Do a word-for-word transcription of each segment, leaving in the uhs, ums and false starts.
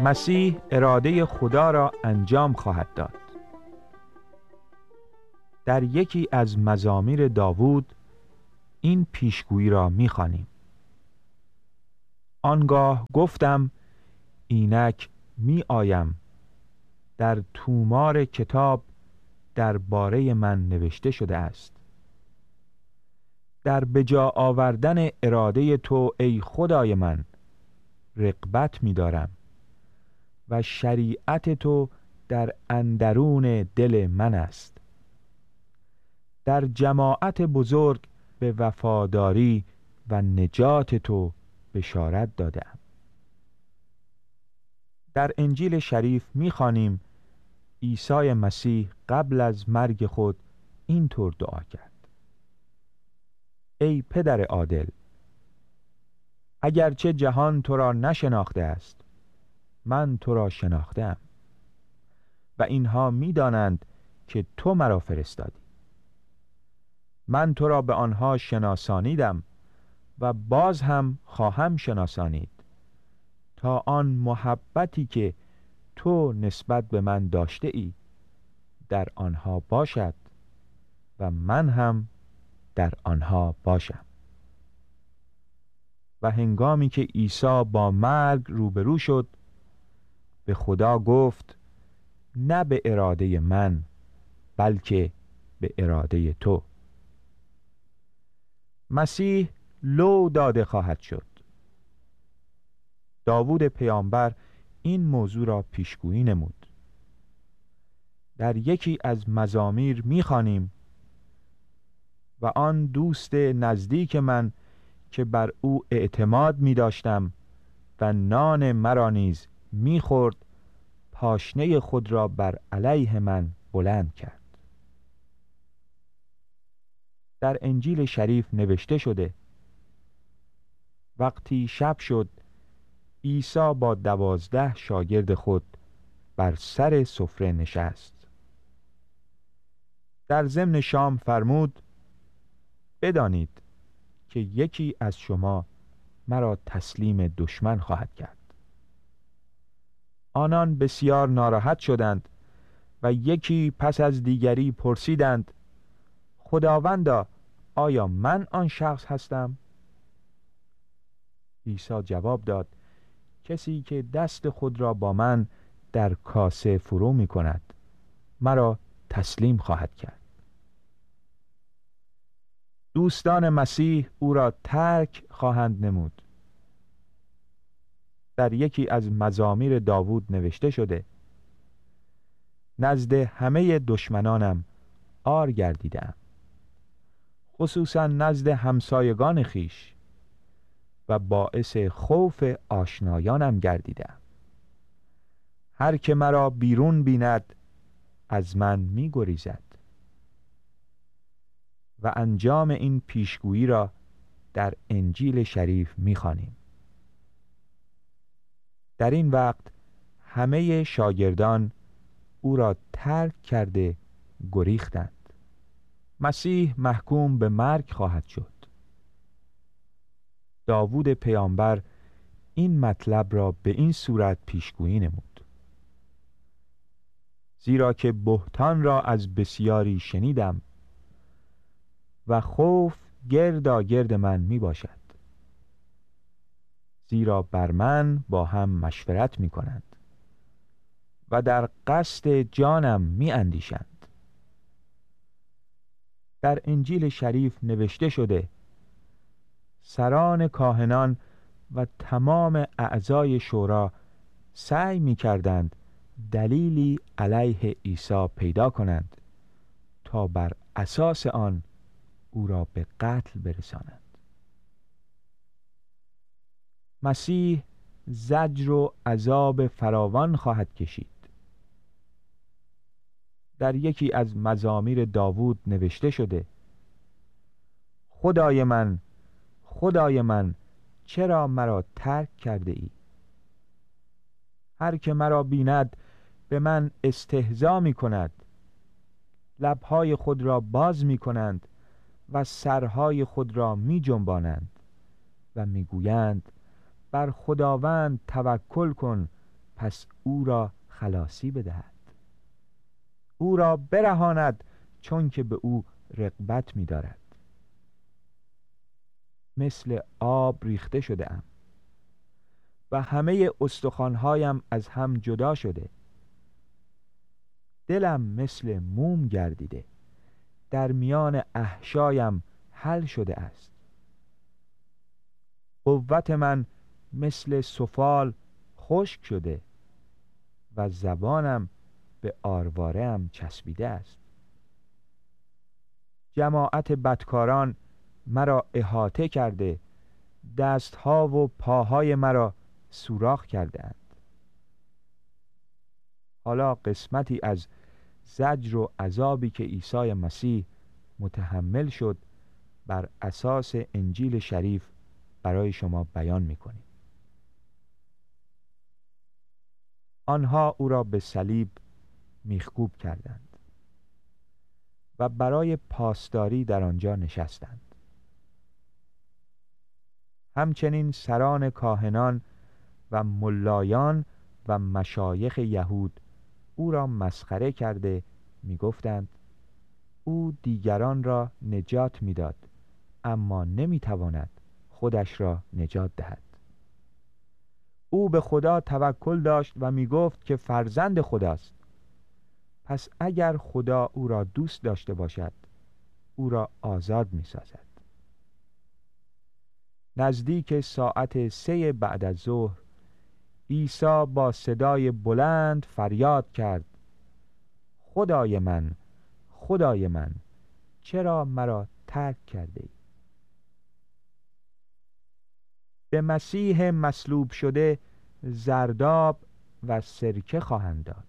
مسیح اراده خدا را انجام خواهد داد. در یکی از مزامیر داوود این پیشگویی را می‌خوانیم: آنگاه گفتم اینک می آیم، در تومار کتاب درباره من نوشته شده است. در بجا آوردن اراده تو ای خدای من رغبت می دارم و شریعت تو در اندرون دل من است. در جماعت بزرگ به وفاداری و نجات تو بشارت دادم. در انجیل شریف می‌خوانیم عیسی مسیح قبل از مرگ خود اینطور دعا کرد: ای پدر عادل، اگرچه جهان تو را نشناخته است، من تو را شناخته‌ام و اینها می‌دانند که تو مرا فرستادی. من تو را به آنها شناسانیدم و باز هم خواهم شناسانید، تا آن محبتی که تو نسبت به من داشته ای در آنها باشد و من هم در آنها باشم. و هنگامی که عیسی با مرگ روبرو شد، به خدا گفت: نه به اراده من بلکه به اراده تو. مسیح لو داده خواهد شد. داوود پیامبر این موضوع را پیشگویی نمود. در یکی از مزامیر می‌خوانیم: و آن دوست نزدیک من که بر او اعتماد می‌داشتم و نان مرا نیز می‌خورد، پاشنه خود را بر علیه من بلند کرد. در انجیل شریف نوشته شده: وقتی شب شد، عیسی با دوازده شاگرد خود بر سر سفره نشست. در ضمن شام فرمود: بدانید که یکی از شما مرا تسلیم دشمن خواهد کرد. آنان بسیار ناراحت شدند و یکی پس از دیگری پرسیدند: خداوندا، آیا من آن شخص هستم؟ عیسی جواب داد: کسی که دست خود را با من در کاسه فرو می کند مرا تسلیم خواهد کرد. دوستان مسیح او را ترک خواهند نمود. در یکی از مزامیر داوود نوشته شده: نزد همه دشمنانم عار گردیدم، خصوصا نزد همسایگان خیش، و باعث خوف آشنایانم گردیدم. هر که مرا بیرون بیند از من می گریزد. و انجام این پیشگویی را در انجیل شریف می خوانیم. در این وقت همه شاگردان او را ترک کرده گریختند. مسیح محکوم به مرگ خواهد شد. داوود پیامبر این مطلب را به این صورت پیشگویی نمود: زیرا که بهتان را از بسیاری شنیدم و خوف گردا گرد من می باشد، زیرا بر من با هم مشورت می کنند و در قصد جانم می اندیشند. در انجیل شریف نوشته شده: سران کاهنان و تمام اعضای شورا سعی می کردند دلیلی علیه عیسی پیدا کنند تا بر اساس آن او را به قتل برسانند. مسیح زجر و عذاب فراوان خواهد کشید. در یکی از مزامیر داوود نوشته شده: خدای من، خدای من، چرا مرا ترک کرده ای؟ هر که مرا بیند به من استهزا می کند، لبهای خود را باز می کنند و سرهای خود را می جنبانند و می گویند: بر خداوند توکل کن پس او را خلاصی بدهد، او را برهاند چون که به او رغبت می دارد. مثل آب ریخته شده ام و همه استخوان‌هایم از هم جدا شده. دلم مثل موم گردیده، در میان احشایم حل شده است. قوت من مثل سفال خشک شده و زبانم به آرواره‌ام چسبیده است. جماعت بدکاران مرا احاطه کرده، دستها و پاهای مرا سوراخ کرده اند. حالا قسمتی از زجر و عذابی که عیسی مسیح متحمل شد بر اساس انجیل شریف برای شما بیان می‌کنیم. آنها او را به صلیب میخکوب کردند و برای پاسداری در آنجا نشستند. همچنین سران کاهنان و ملایان و مشایخ یهود او را مسخره کرده میگفتند او دیگران را نجات میداد، اما نمیتواند خودش را نجات دهد. او به خدا توکل داشت و میگفت که فرزند خداست. پس اگر خدا او را دوست داشته باشد، او را آزاد میسازد. نزدیک ساعت سه بعد از ظهر عیسی با صدای بلند فریاد کرد: خدای من، خدای من، چرا مرا ترک کرده ای؟ به مسیح مصلوب شده زرداب و سرکه خواهند داد.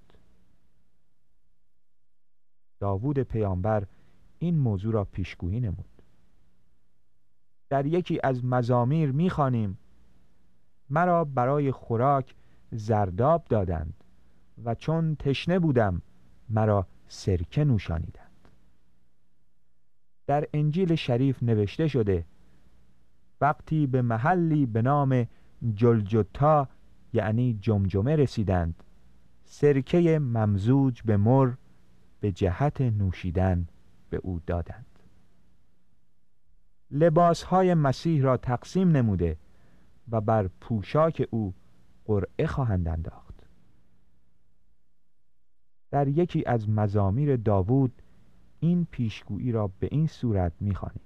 داوود پیامبر این موضوع را پیشگویی نمود. در یکی از مزامیر می‌خوانیم: مرا برای خوراک زرداب دادند و چون تشنه بودم مرا سرکه نوشانیدند. در انجیل شریف نوشته شده: وقتی به محلی به نام جلجتا یعنی جمجمه رسیدند، سرکه ممزوج به مر به جهت نوشیدن به او دادند. لباسهای مسیح را تقسیم نموده و بر پوشاک او قرعه خواهند انداخت. در یکی از مزامیر داوود این پیشگویی را به این صورت می‌خوانیم: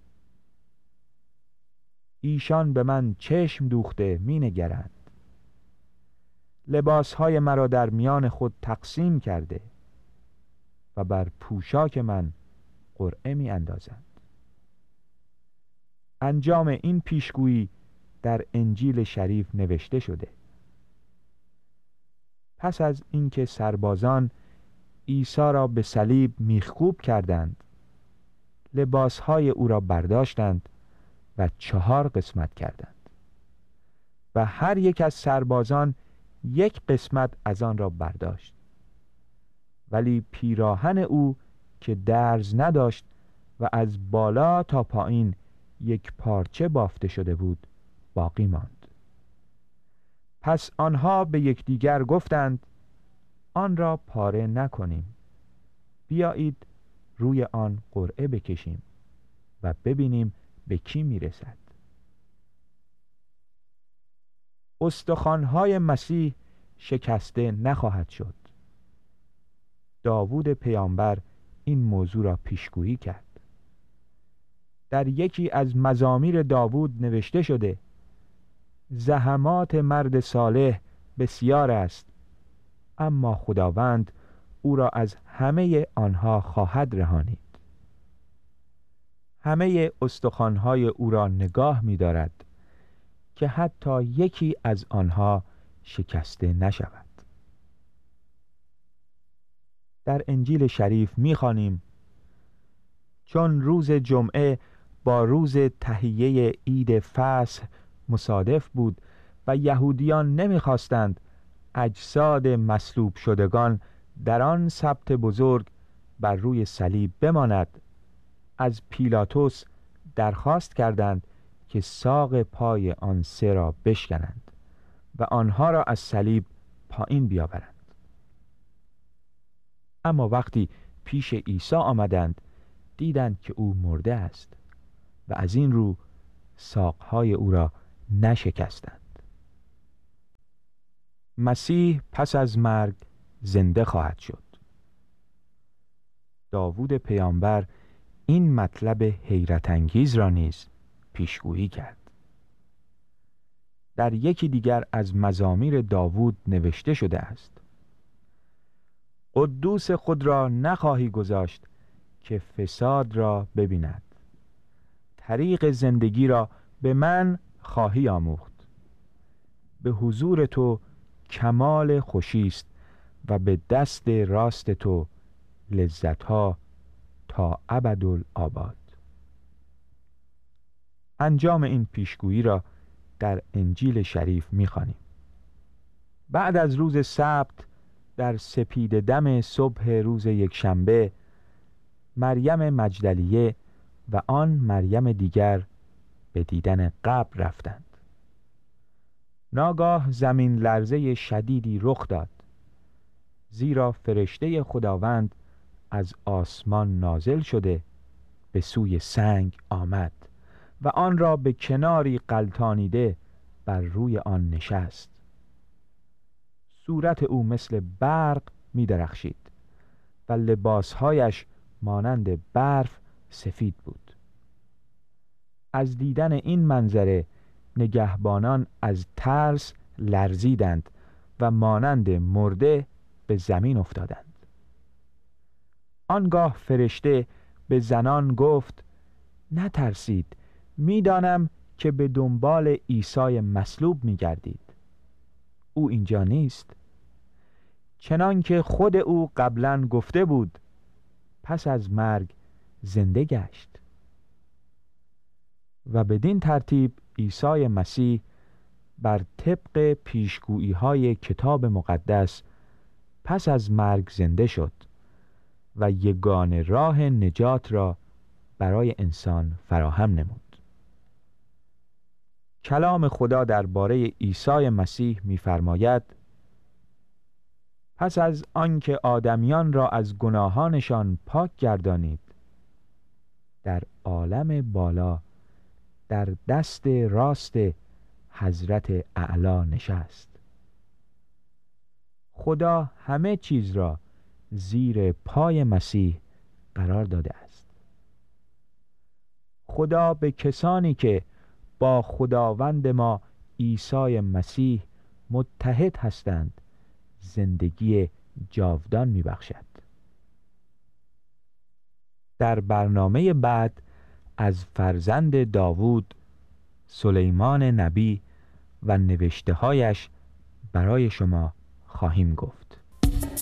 ایشان به من چشم دوخته می نگرند، لباسهای مرا در میان خود تقسیم کرده و بر پوشاک من قرعه می اندازند. انجام این پیشگویی در انجیل شریف نوشته شده. پس از اینکه سربازان عیسی را به صلیب میخکوب کردند، لباسهای او را برداشتند و چهار قسمت کردند و هر یک از سربازان یک قسمت از آن را برداشت، ولی پیراهن او که درز نداشت و از بالا تا پایین یک پارچه بافته شده بود باقی ماند. پس آنها به یکدیگر گفتند: آن را پاره نکنیم، بیایید روی آن قرعه بکشیم و ببینیم به کی میرسد. استخوان‌های مسیح شکسته نخواهد شد. داوود پیامبر این موضوع را پیشگویی کرد. در یکی از مزامیر داوود نوشته شده: زحمات مرد صالح بسیار است، اما خداوند او را از همه آنها خواهد رهانید. همه استخوان‌های او را نگاه می‌دارد که حتی یکی از آنها شکسته نشود. در انجیل شریف می‌خوانیم: چون روز جمعه با روز تهیه عید فصح مصادف بود و یهودیان نمی‌خواستند اجساد مصلوب شدگان در آن سبت بزرگ بر روی صلیب بماند، از پیلاطس درخواست کردند که ساق پای آن سه را بشکنند و آنها را از صلیب پایین بیاورند. اما وقتی پیش عیسی آمدند دیدند که او مرده است و از این رو ساقهای او را نشکستند. مسیح پس از مرگ زنده خواهد شد. داوود پیامبر این مطلب حیرت انگیز را نیز پیشگویی کرد. در یکی دیگر از مزامیر داوود نوشته شده است: قدوس خود را نخواهی گذاشت که فساد را ببیند، طریق زندگی را به من خواهی آموخت. به حضور تو کمال خوشی است و به دست راست تو لذتها تا ابدالآباد. انجام این پیشگویی را در انجیل شریف می‌خوانیم. بعد از روز سبت در سپید دم صبح روز یکشنبه، مریم مجدلیه و آن مریم دیگر به دیدن قبر رفتند. ناگاه زمین لرزه شدیدی رخ داد، زیرا فرشته خداوند از آسمان نازل شده به سوی سنگ آمد و آن را به کناری غلتانیده بر روی آن نشست. صورت او مثل برق می درخشید و لباسهایش مانند برف سفید بود. از دیدن این منظره نگهبانان از ترس لرزیدند و مانند مرده به زمین افتادند. آنگاه فرشته به زنان گفت: نترسید، میدانم که به دنبال عیسی مصلوب می‌گردید. او اینجا نیست، چنان که خود او قبلا گفته بود پس از مرگ زنده گشت. و بدین ترتیب عیسی مسیح بر طبق پیشگویی‌های کتاب مقدس پس از مرگ زنده شد و یگانه راه نجات را برای انسان فراهم نمود. کلام خدا درباره عیسی مسیح می‌فرماید: پس از آنکه آدمیان را از گناهانشان پاک گردانید، در عالم بالا در دست راست حضرت اعلی نشست. خدا همه چیز را زیر پای مسیح قرار داده است. خدا به کسانی که با خداوند ما عیسی مسیح متحد هستند زندگی جاودان میبخشد. در برنامه بعد از فرزند داوود، سلیمان نبی و نوشته‌هایش برای شما خواهیم گفت.